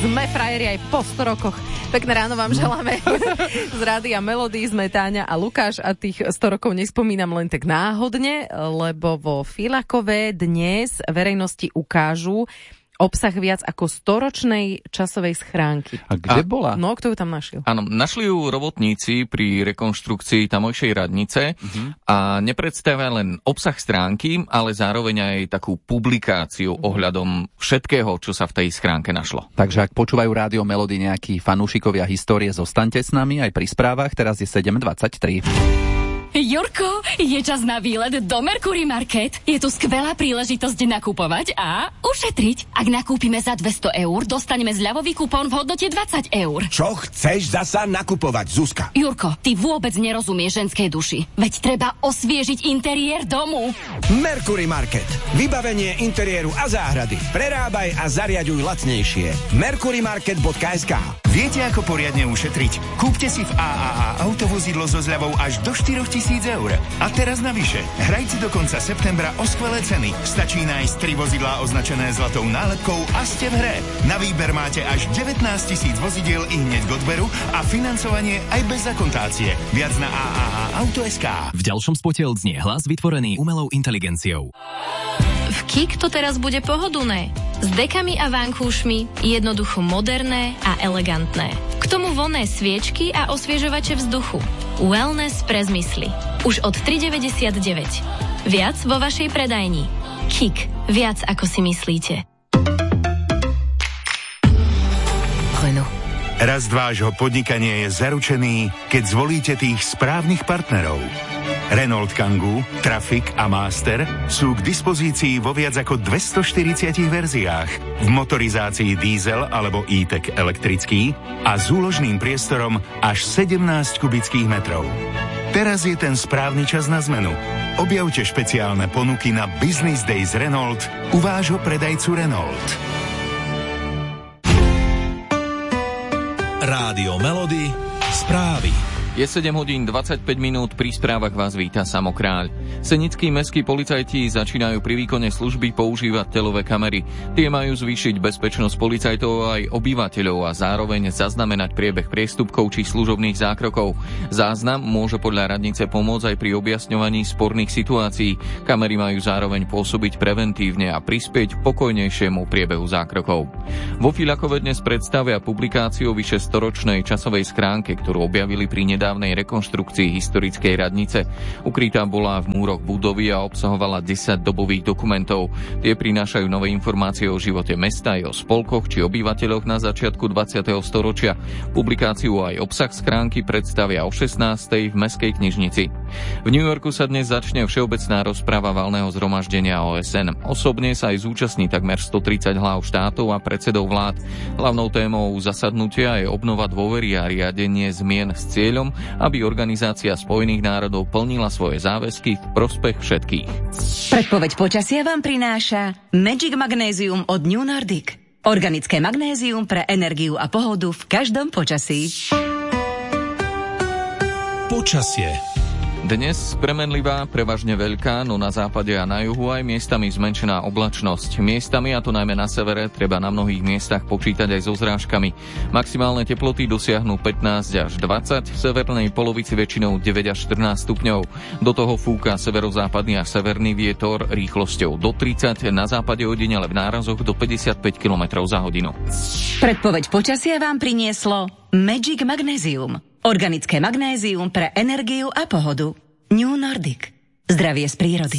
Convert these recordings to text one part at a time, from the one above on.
sme frajeri aj po 100 rokoch. Pekné ráno vám želáme. Z Rádia Melody sme Táňa a Lukáš a tých 100 rokov nespomínam len tak náhodne, lebo vo Filakove dnes verejnosti ukážu obsah viac ako 100-ročnej časovej schránky. A kde bola? No, kto ju tam našiel? Áno, našli ju robotníci pri rekonštrukcii tamojšej radnice a nepredstavia len obsah stránky, ale zároveň aj takú publikáciu ohľadom všetkého, čo sa v tej schránke našlo. Takže ak počúvajú Rádio Melody nejakí fanúšikovia histórie, zostaňte s nami aj pri správach. Teraz je 7:23. Jurko, je čas na výlet do Mercury Market. Je tu skvelá príležitosť nakupovať a ušetriť. Ak nakúpime za 200 eur, dostaneme zľavový kupón v hodnote 20 eur. Čo chceš zasa nakupovať, Zuzka? Jurko, ty vôbec nerozumieš ženskej duši. Veď treba osviežiť interiér domu. Mercury Market. Vybavenie interiéru a záhrady. Prerábaj a zariaďuj lacnejšie. mercurymarket.sk. Viete, ako poriadne ušetriť? Kúpte si v AAA autovozidlo so zľavou až do 4 000 eur. A teraz navyše. Hrajte do konca septembra o skvelé ceny. Stačí nájsť 3 vozidlá označené zlatou nálepkou a ste v hre. Na výber máte až 19 000 vozidiel i hneď k odberu a financovanie aj bez akontácie. Viac na AAA-auto.sk. V ďalšom spote odznie hlas vytvorený umelou inteligenciou. V KIK to teraz bude pohodlné. S dekami a vankúšmi, jednoducho moderné a elegantné. K tomu vonné sviečky a osviežovače vzduchu. Wellness pre zmysly. Už od 3,99. Viac vo vašej predajni. KIK. Viac ako si myslíte. Renault. Rast vášho podnikania je zaručený, keď zvolíte tých správnych partnerov. Renault Kangoo, Traffic a Master sú k dispozícii vo viac ako 240 verziách v motorizácii diesel alebo e-tech elektrický a s úložným priestorom až 17 kubických metrov. Teraz je ten správny čas na zmenu. Objavte špeciálne ponuky na Business Days Renault u vášho predajcu Renault. Rádio Melody, správy. Je 7:25, pri správach vás víta Samo Kráľ. Senickí mestskí policajti začínajú pri výkone služby používať telové kamery. Tie majú zvýšiť bezpečnosť policajtov aj obyvateľov a zároveň zaznamenať priebeh priestupkov či služobných zákrokov. Záznam môže podľa radnice pomôcť aj pri objasňovaní sporných situácií. Kamery majú zároveň pôsobiť preventívne a prispieť pokojnejšiemu priebehu zákrokov. Vo Filakove dnes predstavia publikáciu vyše 100-ročnej časovej schránke, ktorú objavili pri nedávnej rekonštrukcii historickej radnice. Ukrytá bola v múroch budovy a obsahovala 10 dobových dokumentov. Tie prinášajú nové informácie o živote mesta aj o spolkoch či obyvateľoch na začiatku 20. storočia. Publikáciu aj obsah schránky predstavia o 16. v Mestskej knižnici. V New Yorku sa dnes začne všeobecná rozprava valného zhromaždenia OSN. Osobne sa aj zúčastní takmer 130 hlav štátov a predsedov vlád. Hlavnou témou zasadnutia je obnova dôvery a riadenie zmien s cieľom, aby Organizácia Spojených národov plnila svoje záväzky v prospech všetkých. Predpoveď počasia vám prináša Magic Magnézium od New Nordic. Organické magnézium pre energiu a pohodu v každom počasí. Počasie. Dnes premenlivá, prevažne veľká, no na západe a na juhu aj miestami zmenšená oblačnosť. Miestami, a to najmä na severe, treba na mnohých miestach počítať aj so zrážkami. Maximálne teploty dosiahnu 15 až 20, v severnej polovici väčšinou 9 až 14 stupňov. Do toho fúka severozápadný až severný vietor rýchlosťou do 30, na západe ojedinele v nárazoch do 55 km za hodinu. Predpoveď počasia vám prinieslo Magic Magnézium. Organické magnézium pre energiu a pohodu. New Nordic. Zdravie z prírody.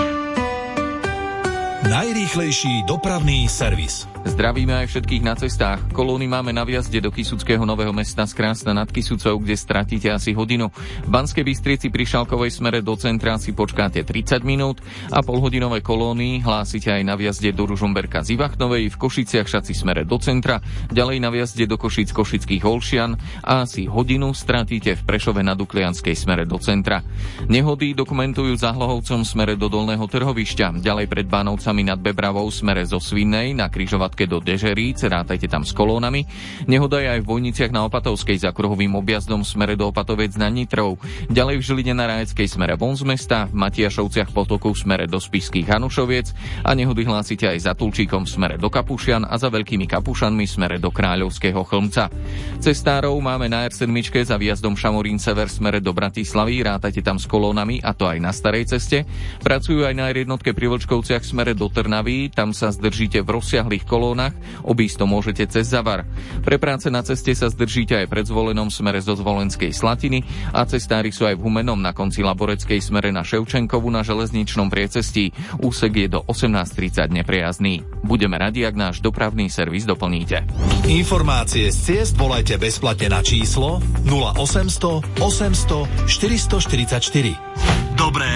Najrýchlejší dopravný servis. Zdravíme aj všetkých na cestách. Kolóny máme na vjazde do Kysuckého Nového Mesta z Krásna nad Kysucou, kde stratíte asi hodinu. V Banskej Bystrici pri Šalkovej smere do centra si počkáte 30 minút a polhodinové kolóny hlásite aj na vjazde do Ružomberka z Ivachnovej, v Košiciach Šaci smere do centra, ďalej na vjazde do Košíc Košických Olšian a asi hodinu stratíte v Prešove na Duklianskej smere do centra. Nehody dokumentujú za Hlohovcom smere do Dolného Trhovišťa, ďalej pred Bánovcami nad Bebravou smere zo Svinnej na križovatke križovatke do Dežeríc, rátajte tam s kolónami. Nehoda je aj v Vojniciach na Opatovskej za kruhovým objazdom v smere do Opatovec na Nitrov. Ďalej v Žiline na Rajeckej smere von z mesta, v Matiašovciach potoku v smere do Spišských Hanušoviec a nehody hlásite aj za Tulčíkom v smere do Kapušian a za Veľkými Kapušanmi v smere do Kráľovského Chlmca. Cestárov máme na R7 za výjazdom Šamorín sever v smere do Bratislavy, rátajte tam s kolónami a to aj na starej ceste. Pracujú aj na R1 pri Vlčkovciach v smere do Trnavy, tam sa zdržíte v rozsiahlých kolónach, obísť to môžete cez Zavar. Pre práce na ceste sa zdržíte aj pred Zvolenom v smere zo Zvolenskej Slatiny a cestári sú aj v Humennom na konci Laboreckej smere na Ševčenkovu na železničnom priecestí. Úsek je do 18:30 neprejazdný. Budeme radi, ak náš dopravný servis doplníte. Informácie z ciest volajte bezplatne na číslo 0800 800 444. Dobré